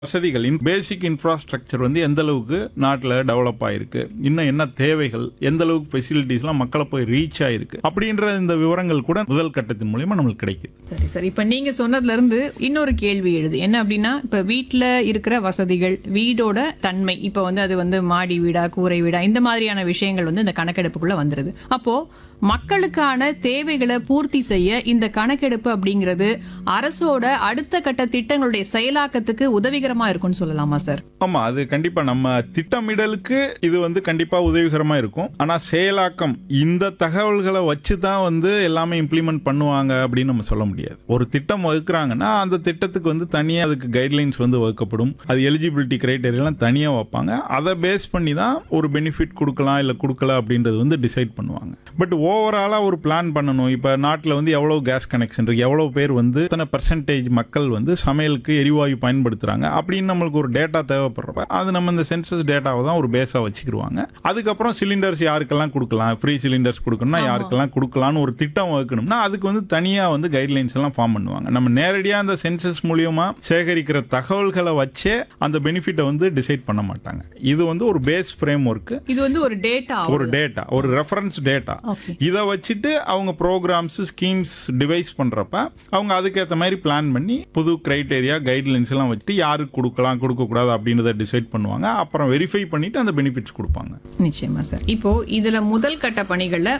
வசதிகள் பேசிக் இன்ஃப்ராஸ்ட்ரக்சர் வந்து எந்த அளவுக்கு நாட்டில் டெவலப் ஆயிருக்கு, இன்னும் என்ன தேவைகள், எந்த அளவுக்கு ஃபெசிலிட்டிஸ்லாம் மக்களை போய் ரீச் ஆயிருக்கு அப்படின்ற இந்த விவரங்கள் கூட முதல் கட்டத்தின் மூலமா நம்மளுக்கு கிடைக்குது. சரி சார், இப்போ நீங்க சொன்னதுல இருந்து இன்னொரு கேள்வி எழுது. என்ன அப்படின்னா, இப்போ வீட்டில் இருக்கிற வசதிகள், வீடோட தன்மை, இப்போ வந்து அது வந்து மாடி வீடா கூரை வீடா இந்த மாதிரியான விஷயங்கள் வந்து இந்த கணக்கெடுப்புக்குள்ள வந்துருது. அப்போ மக்களுக்கான தேவைகளை பூர்த்தி செய்ய இந்த கணக்கெடுப்பு அப்படிங்கிறது அரசோட அடுத்த கட்ட திட்டங்களுடைய செயலாக்கத்துக்கு உதவிகரமா இருக்கும்னு சொல்லலாமா சார்? ஆமா, அது கண்டிப்பா நம்ம திட்டமிடலுக்கு இது வந்து கண்டிப்பா உதவிகரமா இருக்கும். ஆனா செயலாக்கம் இந்த தகவல்களை வச்சு தான் வந்து எல்லாமே இம்ப்ளிமெண்ட் பண்ணுவாங்க அப்படின்னு நம்ம சொல்ல முடியாது. ஒரு திட்டம் வகுக்கிறாங்கன்னா அந்த திட்டத்துக்கு வந்து தனியா அதுக்கு கைட்லைன்ஸ் வந்து வகுக்கப்படும். அது எலிஜிபிலிட்டி கிரைட்டீரியாலாம் தனியா வைப்பாங்க. அதை பேஸ் பண்ணி தான் ஒரு பெனிஃபிட் கொடுக்கலாம் இல்ல கொடுக்கல அப்படின்றது வந்து டிசைட் பண்ணுவாங்க. பட் ஓவராலா ஒரு பிளான் பண்ணணும். இப்ப நாட்டில் வந்து எவ்வளவு கேஸ் கனெக்ஷன் இருக்கு, எவ்வளவு பேர் வந்து எத்தனை பெர்சன்டேஜ் மக்கள் வந்து சமையலுக்கு எரிவாயு பயன்படுத்துறாங்க அப்படின்னு நம்மளுக்கு ஒரு டேட்டா தேவைப்படுறப்ப அது நம்ம இந்த சென்சஸ் டேட்டாவை தான் ஒரு பேஸா வச்சுக்கிடுவாங்க. அதுக்கப்புறம் சிலிண்டர்ஸ் யாருக்கெல்லாம் கொடுக்கலாம், ஃப்ரீ சிலிண்டர்ஸ் கொடுக்கணும்னா யாருக்கெல்லாம் கொடுக்கலாம்னு ஒரு திட்டம் வகுக்கணும்னா அதுக்கு வந்து தனியா வந்து கைட்லைன்ஸ் எல்லாம் ஃபார்ம் பண்ணுவாங்க. நம்ம நேரடியா அந்த சென்சஸ் மூலியமா சேகரிக்கிற தகவல்களை வச்சே அந்த பெனிஃபிட்டை வந்து டிசைட் பண்ண மாட்டாங்க. இது வந்து ஒரு பேஸ் ஃப்ரேம் ஒர்க், இது வந்து ஒரு டேட்டா, ஒரு ரெஃபரன்ஸ் டேட்டா. இதை வச்சுட்டு அவங்க ப்ரோக்ராம்ஸ் ஸ்கீம்ஸ் டிவைஸ் பண்றப்ப அவங்க அதுக்கேற்ற மாதிரி பிளான் பண்ணி புது கிரைட்டேரியா கைட்லைன்ஸ் எல்லாம் வச்சுட்டு யாருக்கு கொடுக்கலாம் கொடுக்க கூடாது அப்படின்றத டிசைட் பண்ணுவாங்க. அப்புறம் வெரிஃபை பண்ணிட்டு அந்த பெனிஃபிட்ஸ் கொடுப்பாங்க. நிச்சயமா சார். இப்போ இதுல முதல் கட்ட பணிகள்ல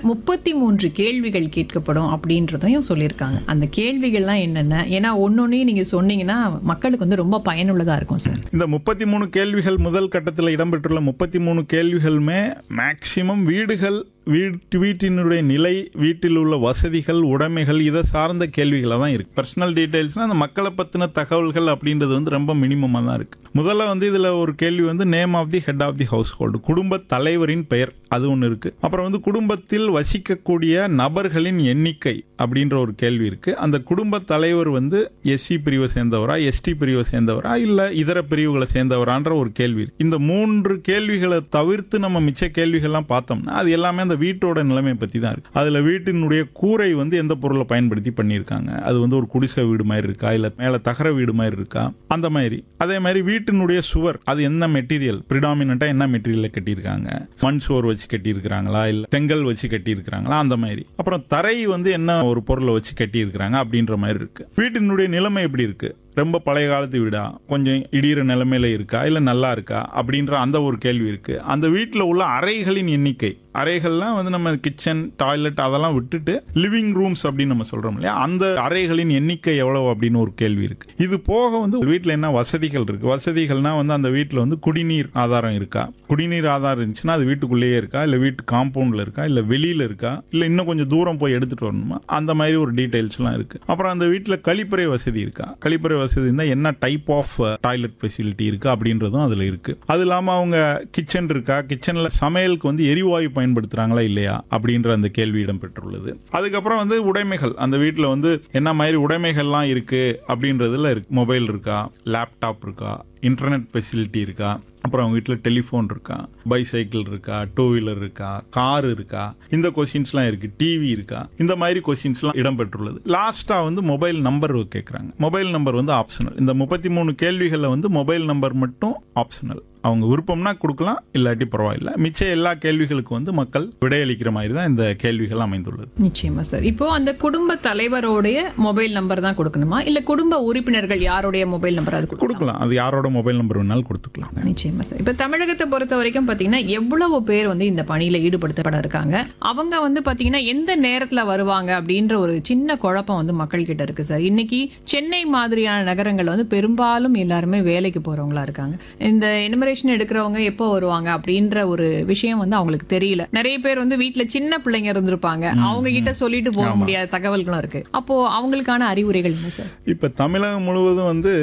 33 கேள்விகள் கேட்கப்படும் அப்படின்றதையும் சொல்லியிருக்காங்க. அந்த கேள்விகள்லாம் என்னென்ன? ஏன்னா ஒன்னொன்னையும் நீங்க சொன்னீங்கன்னா மக்களுக்கு வந்து ரொம்ப பயனுள்ளதா இருக்கும் சார். இந்த 33 கேள்விகள் முதல் கட்டத்தில் இடம்பெற்றுள்ள 33 கேள்விகளுமே மேக்சிமம் வீடுகள், வீட்டினுடைய நிலை, வீட்டில் உள்ள வசதிகள், உடைமைகள் இதை சார்ந்த கேள்விகளாக தான் இருக்கு. பர்சனல் டீடைல்ஸ்னா அந்த மக்களை பற்றின தகவல்கள் அப்படின்றது வந்து ரொம்ப மினிமமாக தான் இருக்கு. முதல்ல வந்து இதில் ஒரு கேள்வி வந்து name of the head of the house hold, குடும்ப தலைவரின் பெயர், அது ஒன்று இருக்கு. அப்புறம் வந்து குடும்பத்தில் வசிக்கக்கூடிய நபர்களின் எண்ணிக்கை அப்படின்ற ஒரு கேள்வி இருக்கு. அந்த குடும்ப தலைவர் வந்து எஸ்சி பிரிவை சேர்ந்தவரா, எஸ்டி பிரிவை சேர்ந்தவரா, இல்லை இதர பிரிவுகளை சேர்ந்தவரான்ற ஒரு கேள்வி இருக்கு. இந்த 3 கேள்விகளை தவிர்த்து நம்ம மிச்ச கேள்விகள்லாம் பார்த்தோம்னா அது எல்லாமே அந்த வீட்டோட நிலைமை பற்றி தான் இருக்கு. அதுல வீட்டினுடைய கூரை வந்து எந்த பொருளை பயன்படுத்தி பண்ணியிருக்காங்க, அது வந்து ஒரு குடிசை வீடு மாதிரி இருக்கா, இல்லை மேலே தகர வீடு மாதிரி இருக்கா, அந்த மாதிரி. அதே மாதிரி வீட்டினுடைய சுவர் அது என்ன மெட்டீரியல், பிரிடாமினா என்ன மெட்டீரியல் கட்டியிருக்காங்க, மண் சுவர் வச்சு கட்டியிருக்கிறாங்களா, இல்லை செங்கல் வச்சு கட்டியிருக்கிறாங்களா, அந்த மாதிரி. அப்புறம் தரை வந்து என்ன ஒரு பொருளை வச்சு கட்டியிருக்கிறாங்க அப்படின்ற மாதிரி இருக்கு. வீட்டினுடைய நிலைமை எப்படி இருக்கு, ரொம்ப பழைய காலத்து வீடா, கொஞ்சம் இடிகிற நிலைமையில இருக்கா, இல்லை நல்லா இருக்கா அப்படின்ற அந்த ஒரு கேள்வி இருக்கு. அந்த வீட்டில் உள்ள அறைகளின் எண்ணிக்கை, அறைகள்லாம் வந்து நம்ம கிச்சன் டாய்லெட் அதெல்லாம் விட்டுட்டு லிவிங் ரூம்ஸ் அப்படின்னு நம்ம சொல்றோம் இல்லையா, அந்த அறைகளின் எண்ணிக்கை எவ்வளவு அப்படின்னு ஒரு கேள்வி இருக்கு. இது போக வந்து வீட்டில் என்ன வசதிகள் இருக்கு, வசதிகள்னா வந்து அந்த வீட்டில் வந்து குடிநீர் ஆதாரம் இருக்கா, குடிநீர் ஆதாரம் இருந்துச்சுன்னா அது வீட்டுக்குள்ளேயே இருக்கா, இல்லை வீட்டு காம்பவுண்ட்ல இருக்கா, இல்லை வெளியில இருக்கா, இல்லை இன்னும் கொஞ்சம் தூரம் போய் எடுத்துட்டு வரணுமா, அந்த மாதிரி ஒரு டீடைல்ஸ்லாம் இருக்கு. அப்புறம் அந்த வீட்டில் கழிப்பறை வசதி இருக்கா, கழிப்பறை வசதி என்ன டைப் ஆஃப் டாய்லெட் ஃபெசிலிட்டி இருக்கு அப்படின்றதும் அதுல இருக்கு. அது இல்லாம அவங்க கிச்சன் இருக்கா, கிச்சன்ல சமையலுக்கு வந்து எரிவாயு பயன்படுத்துறாங்களா இல்லையா அப்படின்ற அந்த கேள்வி இடம்பெற்றுள்ளது. அதுக்கப்புறம் வந்து உடைமைகள், அந்த வீட்டில் வந்து என்ன மாதிரி உடைமைகள்லாம் இருக்கு அப்படின்றதுல இருக்கு. மொபைல் இருக்கா, லேப்டாப் இருக்கா, இன்டர்நெட் ஃபெசிலிட்டி இருக்கா, அப்புறம் அவங்க வீட்டில் டெலிஃபோன் இருக்கா, பைசைக்கிள் இருக்கா, 2 வீலர் இருக்கா, கார் இருக்கா, இந்த கொஸ்டின்ஸ்லாம் இருக்கு. டிவி இருக்கா, இந்த மாதிரி கொஸ்டின்ஸ்லாம் இடம்பெற்றுள்ளது. லாஸ்டா வந்து மொபைல் நம்பர் கேட்குறாங்க. மொபைல் நம்பர் வந்து ஆப்ஷனல். இந்த 33 கேள்விகளில் வந்து மொபைல் நம்பர் மட்டும் ஆப்ஷனல். அவங்க விருப்பம்னா கொடுக்கலாம், இல்லாட்டி பரவாயில்ல. மிச்ச எல்லா கேள்விகளுக்கும் வந்து மக்கள் விடையளிக்கிற மாதிரி தான் இந்த கேள்விகள் அமைந்துள்ளது. நிச்சயமா சார். இப்போ அந்த குடும்ப தலைவரோடைய மொபைல் நம்பர் தான் கொடுக்கணுமா, இல்ல குடும்ப உறுப்பினர்கள் யாருடைய மொபைல் நம்பர் அது கொடுக்கலாம்? அது யாரோட மொபைல் நம்பர் வேணாலும் கொடுத்துக்கலாம். நிச்சயமா சார். இப்ப தமிழகத்தை பொறுத்த வரைக்கும் பாத்தீங்கன்னா எவ்வளவு பேர் வந்து இந்த பணியில ஈடுபடுத்தப்பட இருக்காங்க, அவங்க வந்து பாத்தீங்கன்னா எந்த நேரத்துல வருவாங்க அப்படின்ற ஒரு சின்ன குழப்பம் வந்து மக்கள் கிட்ட இருக்கு சார். இன்னைக்கு சென்னை மாதிரியான நகரங்கள் வந்து பெரும்பாலும் எல்லாருமே வேலைக்கு போறவங்களா இருக்காங்க. இந்த எனுமரேஷன் எடுக்கிறவங்க எப்போ வருவாங்க அப்படின்ற ஒரு விஷயம் வந்து அவங்களுக்கு தெரியல. நிறைய பேர் வந்து வீட்டுல சின்ன பிள்ளைங்க இருந்திருப்பாங்க, அவங்க கிட்ட சொல்லிட்டு போக முடியாத தகவல்களும் இருக்கு. அப்போ அவங்களுக்கான அறிவுரைகள் என்ன சார்? இப்ப தமிழகம் முழுவதும் வந்து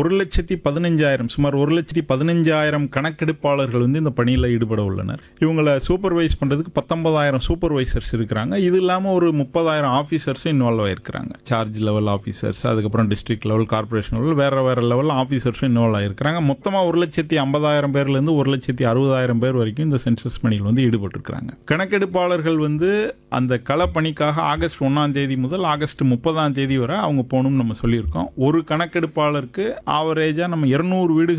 1,15,000 சுமார் 1,15,000 கணக்கெடுப்பாளர்கள் வந்து இந்த பணியில ஈடுபட உள்ளனர். இவங்களை சூப்பர்வைஸ் பண்றதுக்கு 19,000 சூப்பர்வைசர்ஸ் இருக்கிறாங்க. இது இல்லாம ஒரு 30,000 officers involve ஆயிருக்கிறாங்க. Charge level officers, அதுக்கப்புறம் டிஸ்ட்ரிக்ட் லெவல், கார்பரேஷன் லெவல், வேற லெவல் ஆபீசர்ஸ் இன்வால்வ் ஆயிருக்கிறாங்க. மொத்தமா 1,50,000 பேர்ல இருந்து 1,60,000 பேர் வரைக்கும் இந்த சென்சஸ் பணியில் வந்து ஈடுபட்டிருக்கிறாங்க. கணக்கெடுப்பாளர்கள் வந்து அந்த களப்பணிக்காக ஆகஸ்ட் 1ஆம் தேதி முதல் ஆகஸ்ட் 30ஆம் தேதி வரை அவங்க போகணும்னு நம்ம சொல்லியிருக்கோம். ஒரு கணக்கெடுப்பாளருக்கு ஆவரேஜா நம்ம 200 வீடுகள்